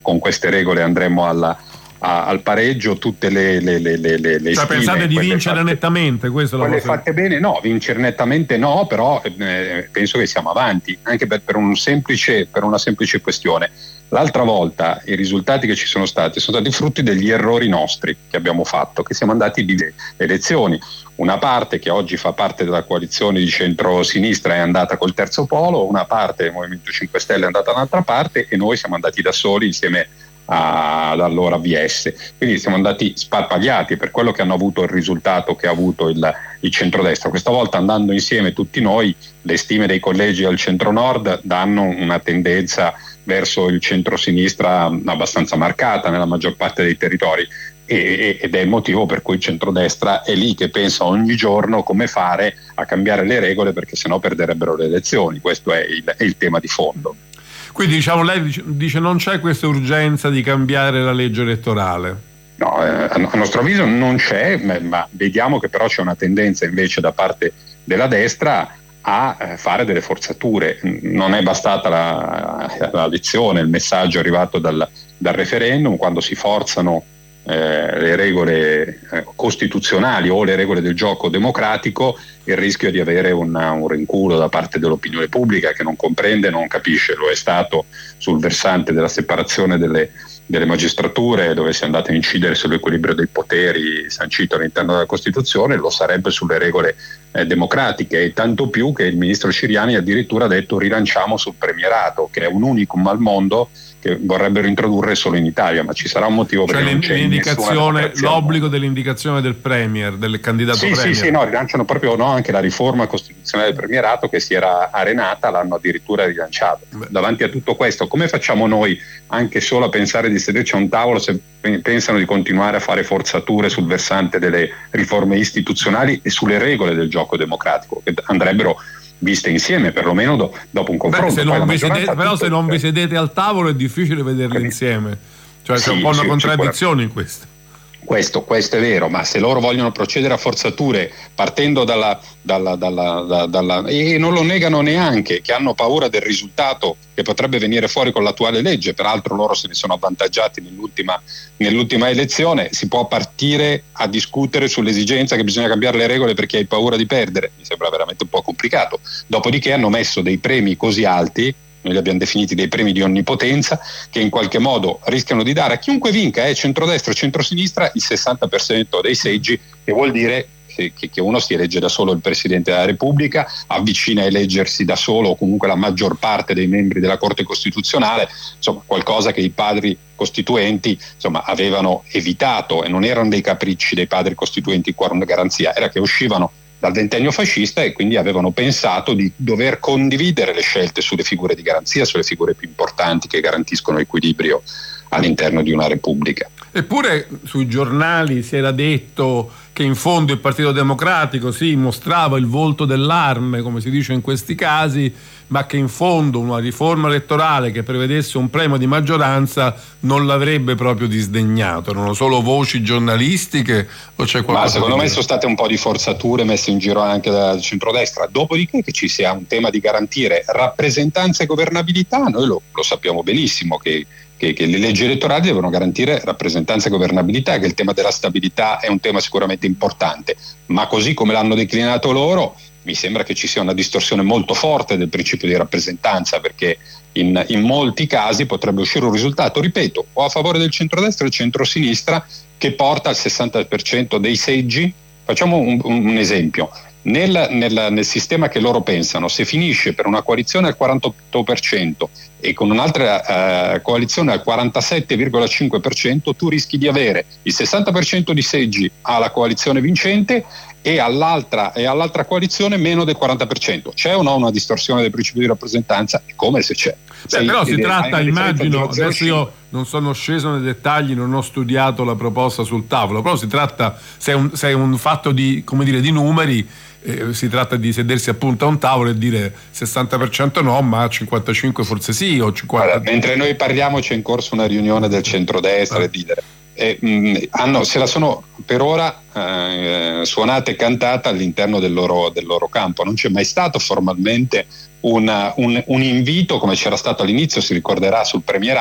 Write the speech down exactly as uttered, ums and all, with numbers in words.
con queste regole andremmo alla, a, al pareggio. Tutte le, le, le, le, le cioè stime, pensate di vincere fatte, nettamente, questo quelle cosa... fatte bene no, vincere nettamente no, però eh, penso che siamo avanti, anche per, per, un semplice, per una semplice questione. L'altra volta i risultati che ci sono stati sono stati frutti degli errori nostri che abbiamo fatto, che siamo andati di elezioni. Una parte che oggi fa parte della coalizione di centro-sinistra è andata col terzo polo, una parte del Movimento cinque Stelle è andata da un'altra parte e noi siamo andati da soli insieme ad allora V S. Quindi siamo andati sparpagliati, per quello che hanno avuto il risultato che ha avuto il, il centrodestra. Questa volta, andando insieme tutti noi, le stime dei collegi al centro-nord danno una tendenza verso il centro-sinistra abbastanza marcata nella maggior parte dei territori, e, ed è il motivo per cui il centrodestra è lì che pensa ogni giorno come fare a cambiare le regole, perché sennò perderebbero le elezioni. Questo è il, è il tema di fondo. Quindi diciamo, lei dice, dice non c'è questa urgenza di cambiare la legge elettorale? No, eh, a nostro avviso non c'è, ma vediamo che però c'è una tendenza invece da parte della destra a fare delle forzature. Non è bastata la, la lezione, il messaggio arrivato dal, dal referendum, quando si forzano eh, le regole eh, costituzionali o le regole del gioco democratico, il rischio di avere una, un rinculo da parte dell'opinione pubblica che non comprende, non capisce. Lo è stato sul versante della separazione delle delle magistrature, dove si è andato a incidere sull'equilibrio dei poteri sancito all'interno della Costituzione, lo sarebbe sulle regole eh, democratiche, e tanto più che il ministro Ciriani addirittura ha detto rilanciamo sul premierato, che è un unicum al mondo che vorrebbero introdurre solo in Italia, ma ci sarà un motivo cioè perché non c'è l'indicazione, l'obbligo dell'indicazione del premier, del candidato sì, premier. Sì, sì, no, rilanciano proprio no, anche la riforma costituzionale del premierato che si era arenata, l'hanno addirittura rilanciato. Beh. Davanti a tutto questo, come facciamo noi anche solo a pensare di sederci a un tavolo se pensano di continuare a fare forzature sul versante delle riforme istituzionali e sulle regole del gioco democratico, che andrebbero viste insieme, perlomeno do, dopo un confronto. Beh, se non vi sedete, però se non per... vi sedete al tavolo è difficile vederle Quindi, insieme, cioè c'è sì, un po' una sì, contraddizione in questo. Questo, questo è vero, ma se loro vogliono procedere a forzature partendo dalla, dalla, dalla, dalla, dalla e non lo negano neanche, che hanno paura del risultato che potrebbe venire fuori con l'attuale legge, peraltro loro se ne sono avvantaggiati nell'ultima, nell'ultima elezione, si può partire a discutere sull'esigenza che bisogna cambiare le regole perché hai paura di perdere, mi sembra veramente un po' complicato. Dopodiché hanno messo dei premi così alti, noi li abbiamo definiti dei premi di onnipotenza, che in qualche modo rischiano di dare a chiunque vinca, eh, centrodestra o centrosinistra, il sessanta per cento dei seggi, che vuol dire che, che uno si elegge da solo il Presidente della Repubblica, avvicina a eleggersi da solo o comunque la maggior parte dei membri della Corte Costituzionale, insomma qualcosa che i padri costituenti insomma avevano evitato, e non erano dei capricci dei padri costituenti qua una garanzia, era che uscivano dal ventennio fascista e quindi avevano pensato di dover condividere le scelte sulle figure di garanzia, sulle figure più importanti che garantiscono equilibrio all'interno di una repubblica. Eppure sui giornali si era detto che in fondo il Partito Democratico si mostrava il volto dell'arme, come si dice in questi casi, ma che in fondo una riforma elettorale che prevedesse un premio di maggioranza non l'avrebbe proprio disdegnato. Erano solo voci giornalistiche o c'è qualcosa? Ma secondo me sono state un po' di forzature messe in giro anche dal centrodestra. Dopodiché che ci sia un tema di garantire rappresentanza e governabilità, noi lo, lo sappiamo benissimo che Che, che le leggi elettorali devono garantire rappresentanza e governabilità, che il tema della stabilità è un tema sicuramente importante, ma così come l'hanno declinato loro mi sembra che ci sia una distorsione molto forte del principio di rappresentanza, perché in, in molti casi potrebbe uscire un risultato, ripeto, o a favore del centrodestra o del centrosinistra, che porta al sessanta per cento dei seggi. Facciamo un, un esempio. Nel, nel, nel sistema che loro pensano, se finisce per una coalizione al quarantotto per cento e con un'altra eh, coalizione al quarantasette virgola cinque per cento, tu rischi di avere il sessanta per cento di seggi alla coalizione vincente e all'altra, e all'altra coalizione meno del quaranta per cento. C'è o no una distorsione del principio di rappresentanza? È come se c'è. Beh, però si tratta, immagino, adesso io non sono sceso nei dettagli, non ho studiato la proposta sul tavolo, però si tratta, se è un, se è un fatto di, come dire, di numeri, eh, si tratta di sedersi appunto a un tavolo e dire sessanta per cento no, ma cinquantacinque forse sì, o cinquanta. Allora, mentre noi parliamo c'è in corso una riunione del centrodestra e di eh, mh, hanno, se la sono per ora eh, suonata e cantata all'interno del loro, del loro campo. Non c'è mai stato formalmente una, un, un invito, come c'era stato all'inizio, si ricorderà, sul premierato